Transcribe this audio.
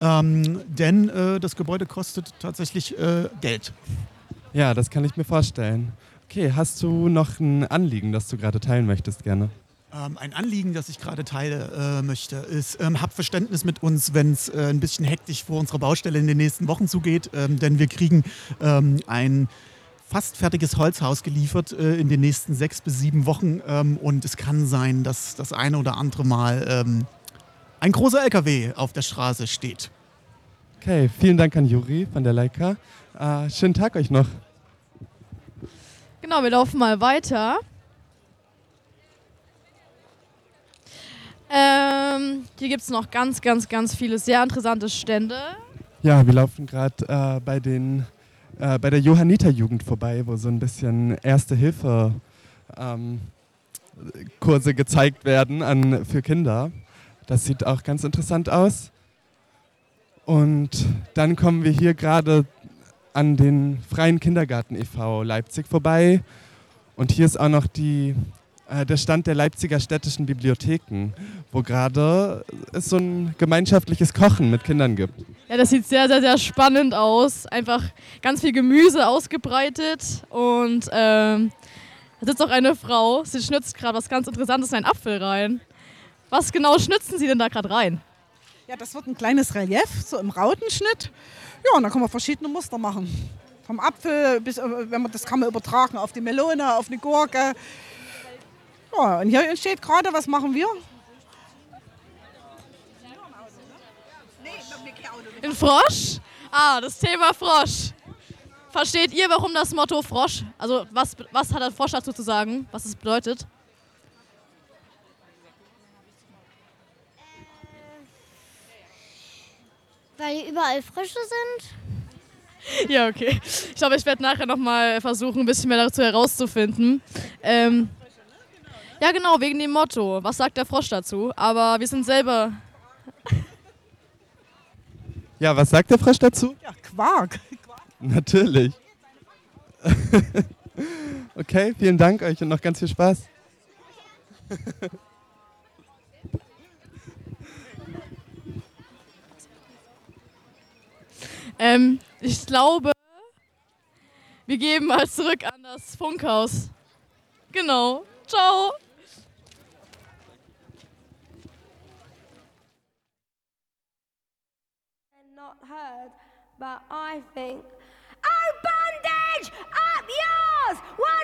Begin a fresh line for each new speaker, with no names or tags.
denn das Gebäude kostet tatsächlich Geld.
Ja, das kann ich mir vorstellen. Okay, hast du noch ein Anliegen, das du gerade teilen möchtest, gerne?
Ein Anliegen, das ich gerade teile möchte, ist, habt Verständnis mit uns, wenn es ein bisschen hektisch vor unserer Baustelle in den nächsten Wochen zugeht, denn wir kriegen ein fast fertiges Holzhaus geliefert in den nächsten 6 bis 7 Wochen und es kann sein, dass das eine oder andere Mal ein großer LKW auf der Straße steht.
Okay, vielen Dank an Juri von der Leica. Schönen Tag euch noch.
Genau, wir laufen mal weiter. Hier gibt es noch ganz, ganz, ganz viele sehr interessante Stände.
Ja, wir laufen gerade bei der Johanniterjugend vorbei, wo so ein bisschen Erste-Hilfe Kurse gezeigt werden für Kinder. Das sieht auch ganz interessant aus. Und dann kommen wir hier gerade an den Freien Kindergarten e.V. Leipzig vorbei. Und hier ist auch noch der Stand der Leipziger städtischen Bibliotheken, wo gerade es so ein gemeinschaftliches Kochen mit Kindern gibt.
Ja, das sieht sehr, sehr, sehr spannend aus. Einfach ganz viel Gemüse ausgebreitet und da sitzt auch eine Frau, sie schnitzt gerade was ganz Interessantes in einen Apfel rein. Was genau schnitzen Sie denn da gerade rein?
Ja, das wird ein kleines Relief, so im Rautenschnitt. Ja, und dann kann man verschiedene Muster machen. Vom Apfel bis, wenn man das kann man übertragen auf die Melone, auf eine Gurke. Ja, und hier entsteht gerade, was machen wir?
Ein Frosch? Ah, das Thema Frosch. Versteht ihr, warum das Motto Frosch, also was hat der Frosch dazu zu sagen, was es bedeutet?
Weil hier überall Frösche sind.
Ja, okay. Ich glaube, ich werde nachher nochmal versuchen, ein bisschen mehr dazu herauszufinden. Ja, genau, wegen dem Motto. Was sagt der Frosch dazu? Aber wir sind selber...
Ja, was sagt der Frosch dazu?
Ja, Quark.
Natürlich. Okay, vielen Dank euch und noch ganz viel Spaß.
Ich glaube, wir geben mal zurück an das Funkhaus. Genau. Ciao.
Not heard, but I think, oh, bondage up yours! One